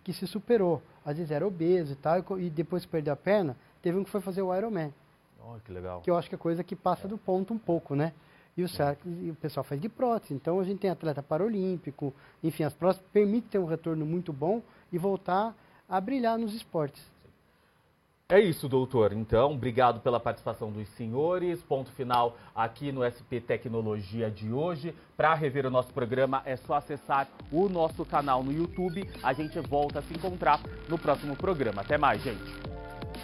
que se superou. Às vezes era obeso e tal, e depois que perdeu a perna, teve um que foi fazer o Ironman. Oh, que legal. Que eu acho que é coisa que passa do ponto um pouco, né? E o pessoal faz de prótese. Então a gente tem atleta paralímpico, enfim, as próteses permitem ter um retorno muito bom e voltar a brilhar nos esportes. É isso, doutor. Então, obrigado pela participação dos senhores. Ponto final aqui no SP Tecnologia de hoje. Para rever o nosso programa, é só acessar o nosso canal no YouTube. A gente volta a se encontrar no próximo programa. Até mais, gente.